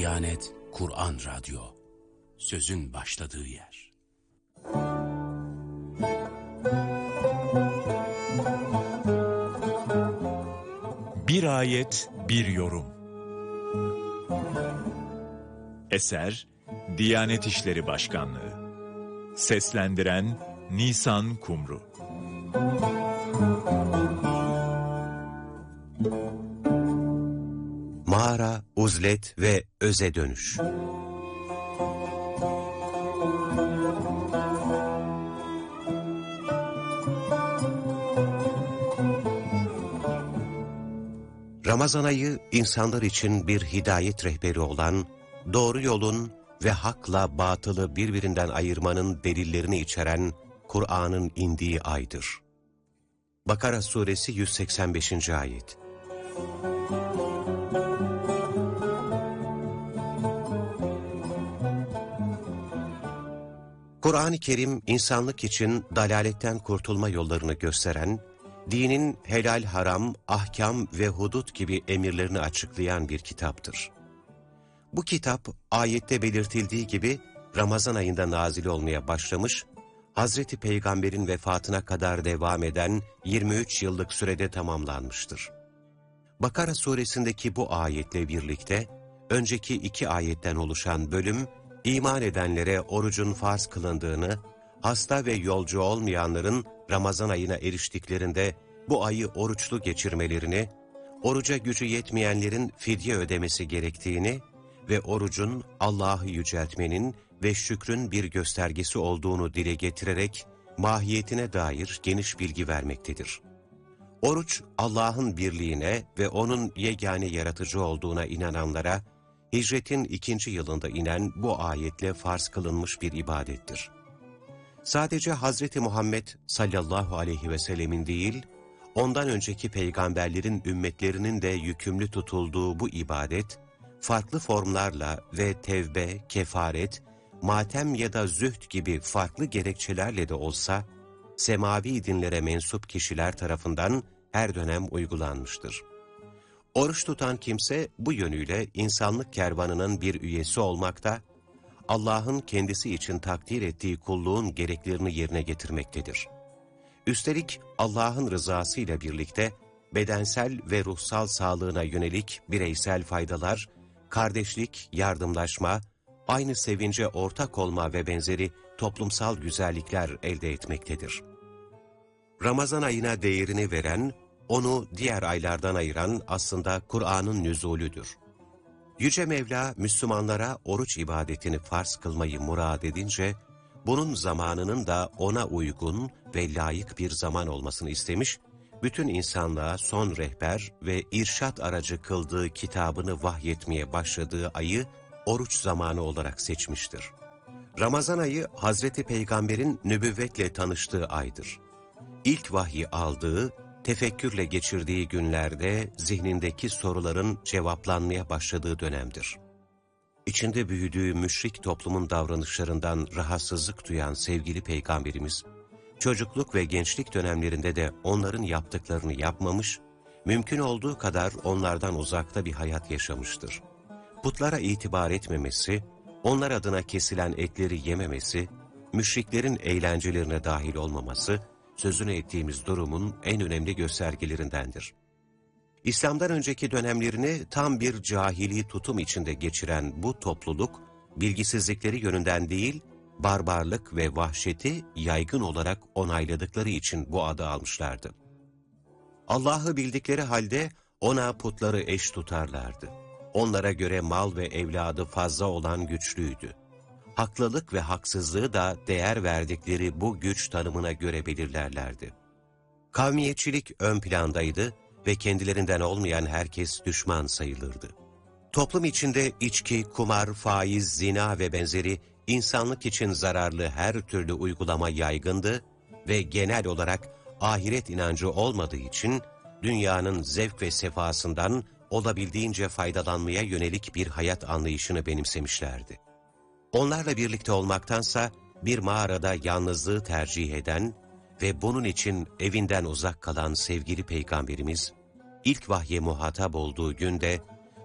Diyanet Kur'an Radyo, sözün başladığı yer. Bir ayet, bir yorum. Eser, Diyanet İşleri Başkanlığı. Seslendiren Nisan Kumru. Mağara, uzlet ve öze dönüş. Ramazan ayı insanlar için bir hidayet rehberi olan, doğru yolun ve hakla batılı birbirinden ayırmanın delillerini içeren Kur'an'ın indiği aydır. Bakara suresi 185. ayet. Kur'an-ı Kerim insanlık için dalaletten kurtulma yollarını gösteren, dinin helal haram, ahkam ve hudut gibi emirlerini açıklayan bir kitaptır. Bu kitap ayette belirtildiği gibi Ramazan ayında nazil olmaya başlamış, Hazreti Peygamber'in vefatına kadar devam eden 23 yıllık sürede tamamlanmıştır. Bakara suresindeki bu ayetle birlikte önceki 2 ayetten oluşan bölüm, İman edenlere orucun farz kılındığını, hasta ve yolcu olmayanların Ramazan ayına eriştiklerinde bu ayı oruçlu geçirmelerini, oruca gücü yetmeyenlerin fidye ödemesi gerektiğini ve orucun Allah'ı yüceltmenin ve şükrün bir göstergesi olduğunu dile getirerek mahiyetine dair geniş bilgi vermektedir. Oruç, Allah'ın birliğine ve O'nun yegane yaratıcı olduğuna inananlara, Hicretin 2. yılında inen bu ayetle farz kılınmış bir ibadettir. Sadece Hazreti Muhammed sallallahu aleyhi ve sellemin değil, ondan önceki peygamberlerin ümmetlerinin de yükümlü tutulduğu bu ibadet, farklı formlarla ve tevbe, kefaret, matem ya da zühd gibi farklı gerekçelerle de olsa, semavi dinlere mensup kişiler tarafından her dönem uygulanmıştır. Oruç tutan kimse bu yönüyle insanlık kervanının bir üyesi olmakta, Allah'ın kendisi için takdir ettiği kulluğun gereklerini yerine getirmektedir. Üstelik Allah'ın rızasıyla birlikte bedensel ve ruhsal sağlığına yönelik bireysel faydalar, kardeşlik, yardımlaşma, aynı sevince ortak olma ve benzeri toplumsal güzellikler elde etmektedir. Ramazan ayına değerini veren, onu diğer aylardan ayıran aslında Kur'an'ın nüzulüdür. Yüce Mevla, Müslümanlara oruç ibadetini farz kılmayı murad edince, bunun zamanının da ona uygun ve layık bir zaman olmasını istemiş, bütün insanlığa son rehber ve irşat aracı kıldığı kitabını vahyetmeye başladığı ayı oruç zamanı olarak seçmiştir. Ramazan ayı, Hazreti Peygamber'in nübüvvetle tanıştığı aydır. İlk vahyi aldığı, tefekkürle geçirdiği günlerde zihnindeki soruların cevaplanmaya başladığı dönemdir. İçinde büyüdüğü müşrik toplumun davranışlarından rahatsızlık duyan sevgili Peygamberimiz, çocukluk ve gençlik dönemlerinde de onların yaptıklarını yapmamış, mümkün olduğu kadar onlardan uzakta bir hayat yaşamıştır. Putlara itibar etmemesi, onlar adına kesilen etleri yememesi, müşriklerin eğlencelerine dahil olmaması, sözünü ettiğimiz durumun en önemli göstergelerindendir. İslam'dan önceki dönemlerini tam bir cahili tutum içinde geçiren bu topluluk, bilgisizlikleri yönünden değil, barbarlık ve vahşeti yaygın olarak onayladıkları için bu adı almışlardı. Allah'ı bildikleri halde ona putları eş tutarlardı. Onlara göre mal ve evladı fazla olan güçlüydü. Haklılık ve haksızlığı da değer verdikleri bu güç tanımına göre belirlerlerdi. Kavmiyetçilik ön plandaydı ve kendilerinden olmayan herkes düşman sayılırdı. Toplum içinde içki, kumar, faiz, zina ve benzeri insanlık için zararlı her türlü uygulama yaygındı ve genel olarak ahiret inancı olmadığı için dünyanın zevk ve sefasından olabildiğince faydalanmaya yönelik bir hayat anlayışını benimsemişlerdi. Onlarla birlikte olmaktansa bir mağarada yalnızlığı tercih eden ve bunun için evinden uzak kalan sevgili Peygamberimiz, ilk vahye muhatap olduğu günde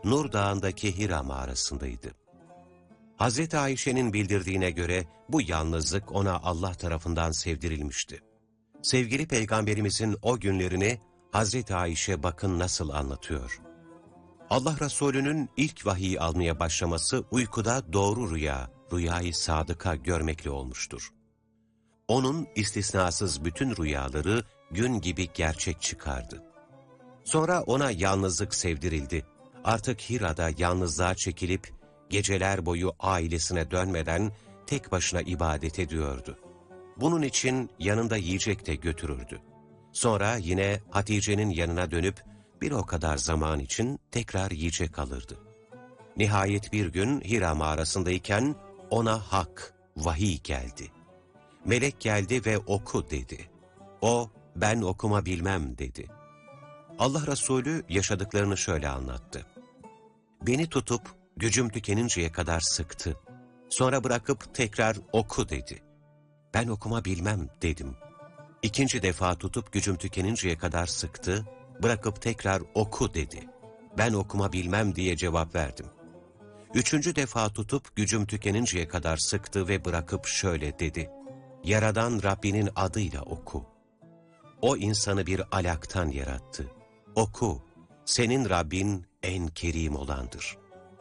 Nur Dağı'ndaki Hira mağarasındaydı. Hazreti Ayşe'nin bildirdiğine göre bu yalnızlık ona Allah tarafından sevdirilmişti. Sevgili Peygamberimizin o günlerini Hazreti Ayşe bakın nasıl anlatıyor. Allah Resulü'nün ilk vahiy almaya başlaması uykuda doğru rüyayı sadıka görmekle olmuştur. Onun istisnasız bütün rüyaları gün gibi gerçek çıkardı. Sonra ona yalnızlık sevdirildi. Artık Hira'da yalnızlığa çekilip geceler boyu ailesine dönmeden tek başına ibadet ediyordu. Bunun için yanında yiyecek de götürürdü. Sonra yine Hatice'nin yanına dönüp bir o kadar zaman için tekrar yiyecek alırdı. Nihayet bir gün Hira mağarasındayken ona hak, vahiy geldi. Melek geldi ve oku dedi. O, ben okuma bilmem dedi. Allah Resulü yaşadıklarını şöyle anlattı. Beni tutup gücüm tükeninceye kadar sıktı. Sonra bırakıp tekrar oku dedi. Ben okuma bilmem dedim. İkinci defa tutup gücüm tükeninceye kadar sıktı, bırakıp tekrar oku dedi. Ben okuma bilmem diye cevap verdim. Üçüncü defa tutup gücüm tükeninceye kadar sıktı ve bırakıp şöyle dedi. Yaradan Rabbinin adıyla oku. O insanı bir alaktan yarattı. Oku, senin Rabbin en kerim olandır.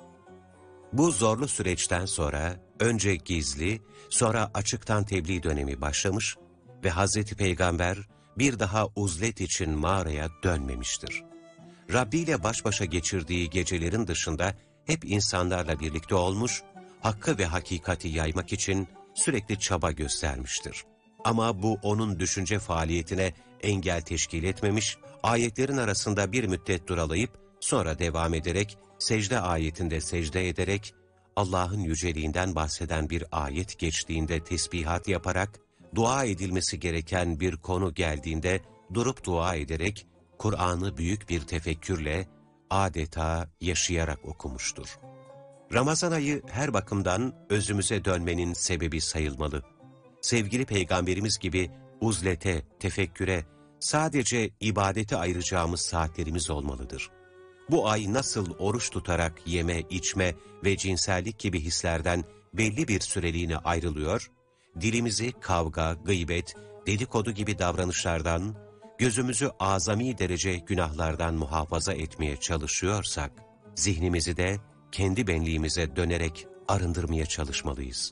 Bu zorlu süreçten sonra önce gizli, sonra açıktan tebliğ dönemi başlamış ve Hazreti Peygamber bir daha uzlet için mağaraya dönmemiştir. Rabbi ile baş başa geçirdiği gecelerin dışında hep insanlarla birlikte olmuş, hakkı ve hakikati yaymak için sürekli çaba göstermiştir. Ama bu onun düşünce faaliyetine engel teşkil etmemiş, ayetlerin arasında bir müddet duralayıp sonra devam ederek, secde ayetinde secde ederek, Allah'ın yüceliğinden bahseden bir ayet geçtiğinde tesbihat yaparak, dua edilmesi gereken bir konu geldiğinde durup dua ederek, Kur'an'ı büyük bir tefekkürle, adeta yaşayarak okumuştur. Ramazan ayı her bakımdan özümüze dönmenin sebebi sayılmalı. Sevgili Peygamberimiz gibi uzlete, tefekküre, sadece ibadete ayıracağımız saatlerimiz olmalıdır. Bu ay nasıl oruç tutarak yeme, içme ve cinsellik gibi hislerden belli bir süreliğine ayrılıyor, dilimizi kavga, gıybet, dedikodu gibi davranışlardan, gözümüzü azami derece günahlardan muhafaza etmeye çalışıyorsak, zihnimizi de kendi benliğimize dönerek arındırmaya çalışmalıyız.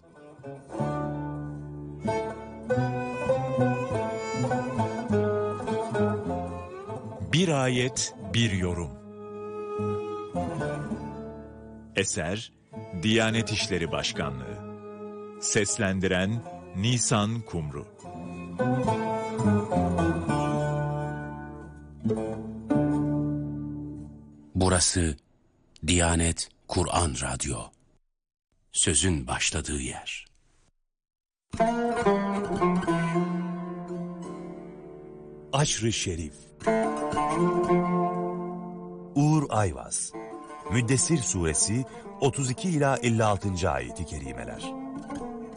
Bir ayet, bir yorum. Eser, Diyanet İşleri Başkanlığı. Seslendiren Nisan Kumru. Burası Diyanet Kur'an Radyo. Sözün başladığı yer. Aşr-ı Şerif. Uğur Ayvaz. Müddessir Suresi 32 ila 56. ayeti kerimeler.